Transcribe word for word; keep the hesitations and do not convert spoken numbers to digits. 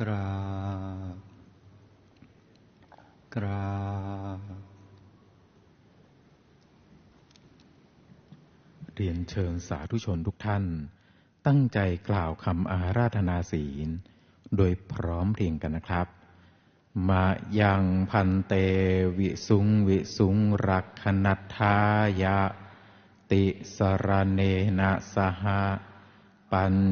ราบกราบเรียนเชิญสาธุชนทุกท่านตั้งใจกล่าวคำอาราธนาศีลโดยพร้อมเพรียงกันนะครับมายังพันเตวิสุงวิสุงรักขณัฏฐายะติสรเนนะสหปัญ